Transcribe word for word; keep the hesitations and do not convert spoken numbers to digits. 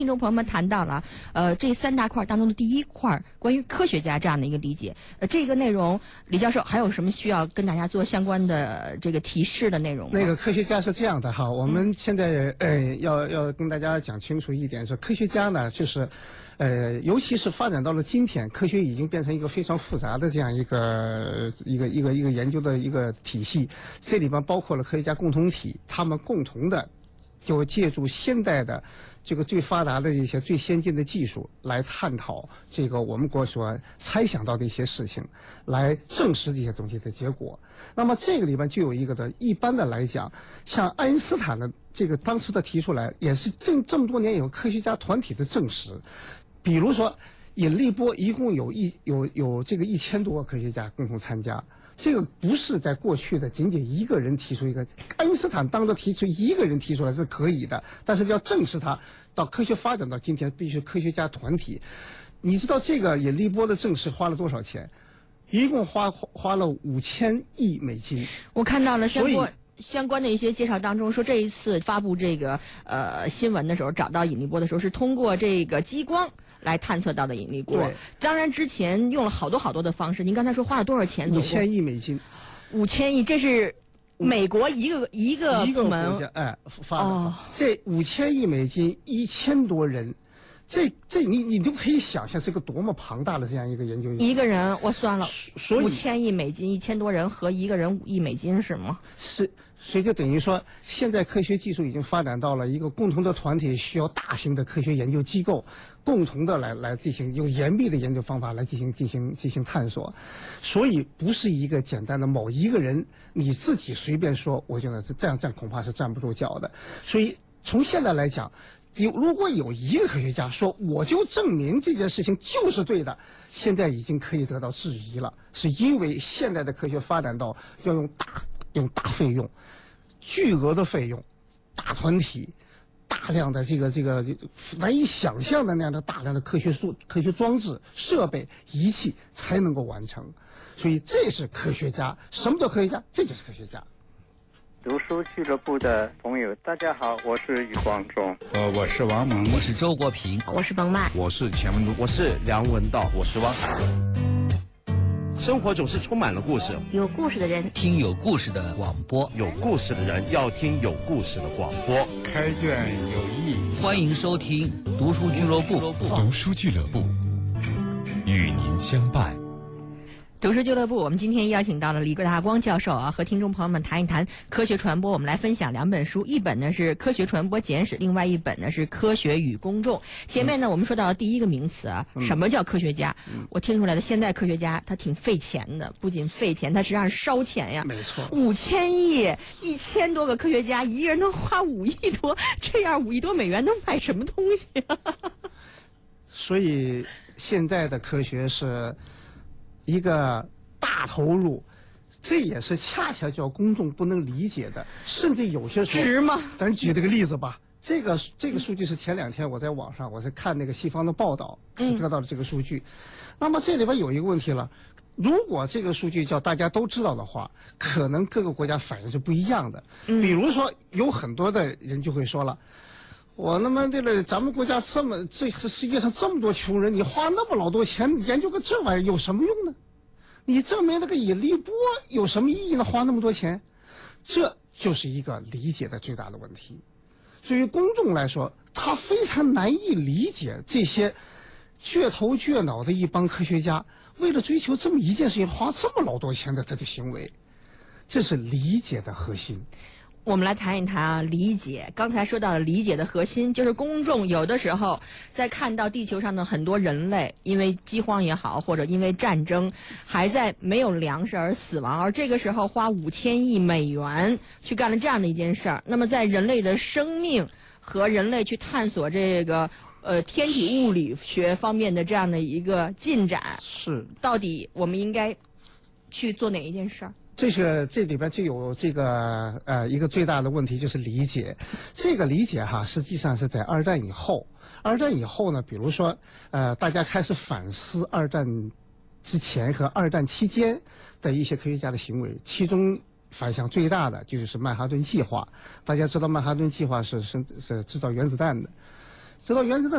听众朋友们谈到了，呃，这三大块当中的第一块关于科学家这样的一个理解，呃，这个内容，李教授还有什么需要跟大家做相关的这个提示的内容吗？ 那个科学家是这样的哈，我们现在呃要要跟大家讲清楚一点，是科学家呢，就是呃，尤其是发展到了今天，科学已经变成一个非常复杂的这样一个一个一个一个研究的一个体系，这里边包括了科学家共同体，他们共同的就借助现代的这个最发达的一些最先进的技术来探讨这个我们国所猜想到的一些事情，来证实这些东西的结果。那么这个里边就有一个的，一般的来讲，像爱因斯坦的这个当时的提出来，也是这这么多年有科学家团体的证实。比如说引力波一共有一有有这个一千多个科学家共同参加。这个不是在过去的仅仅一个人提出一个，爱因斯坦当着提出一个人提出来是可以的，但是要证实它，到科学发展到今天必须科学家团体。你知道这个引力波的证实花了多少钱？一共花花了五千亿美金。 我看到了相关相关的一些介绍当中说，这一次发布这个呃新闻的时候，找到引力波的时候是通过这个激光来探测到的引力波。 对， 当然之前用了好多好多的方式。您刚才说花了多少钱？ 五千亿美金。 五千亿，这是美国一个一个部门一个国家哎发的。 哦， 这五千亿美金，一千多人。这这你你就可以想象是个多么庞大的这样一个研究。 一个人我算了， 所以五千亿美金，一千多人和一个人五亿美金是吗？ 是，所以就等于说，现在科学技术已经发展到了一个共同的团体，需要大型的科学研究机构共同的来来进行用严密的研究方法来进行进行进行探索，所以不是一个简单的某一个人你自己随便说，我觉得是这样这样恐怕是站不住脚的。所以从现在来讲。有如果有一个科学家说我就证明这件事情就是对的，现在已经可以得到质疑了，是因为现在的科学发展到要用大用大费用、巨额的费用、大团体、大量的这个这个难以想象的那样的大量的科学素科学装置、设备、仪器才能够完成，所以这是科学家。什么叫科学家？这就是科学家。 读书俱乐部的朋友，大家好，我是余光中。 呃，我是王蒙， 我是周国平， 我是冯麦， 我是钱文都， 我是梁文道， 我是汪海。 生活总是充满了故事， 有故事的人听有故事的广播， 有故事的人要听有故事的广播。 开卷有益， 欢迎收听读书俱乐部。 读书俱乐部与您相伴。 读书俱乐部，我们今天邀请到了李大光教授啊，和听众朋友们谈一谈科学传播。我们来分享两本书，一本呢是《科学传播简史》，另外一本呢是《科学与公众》。前面呢我们说到了第一个名词啊， 嗯、 什么叫科学家？ 嗯、 我听出来的，现在科学家他挺费钱的，不仅费钱，他实际上是烧钱呀。 没错， 五千亿，一千多个科学家，一个人能花五亿多，这样五亿多美元能买什么东西啊？ 所以现在的科学是一个大投入，这也是恰恰叫公众不能理解的，甚至有些时候值吗？ 咱举这个例子吧，这个这个数据是前两天我在网上我是看那个西方的报道得到的这个数据。嗯、那么这里边有一个问题了，如果这个数据叫大家都知道的话，可能各个国家反应是不一样的。 嗯、 比如说有很多的人就会说了。我他妈的了，咱们国家这么这这世界上这么多穷人，你花那么老多钱研究个这玩意儿有什么用呢？你证明那个引力波有什么意义呢？花那么多钱，这就是一个理解的最大的问题。对于公众来说，他非常难以理解这些倔头倔脑的一帮科学家为了追求这么一件事情花这么老多钱的他的行为，这是理解的核心。 我们来谈一谈啊，理解。刚才说到了理解的核心，就是公众有的时候在看到地球上的很多人类因为饥荒也好，或者因为战争还在没有粮食而死亡，而这个时候花五千亿美元去干了这样的一件事儿，那么在人类的生命和人类去探索这个呃天体物理学方面的这样的一个进展， 是到底我们应该去做哪一件事儿？ 这个这里边就有这个呃一个最大的问题，就是理解。这个理解哈，实际上是在二战以后。二战以后呢，比如说呃大家开始反思二战之前和二战期间的一些科学家的行为，其中反响最大的就是曼哈顿计划。大家知道曼哈顿计划是是是制造原子弹的，制造原子弹。